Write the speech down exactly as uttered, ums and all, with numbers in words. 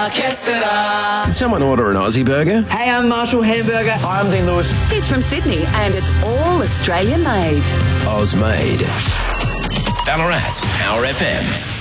Can someone order an Aussie burger? Hey, I'm Marshall Hamburger. Hi, I'm Dean Lewis. He's from Sydney and it's all Australian made. Oz made. Ballarat Power F M.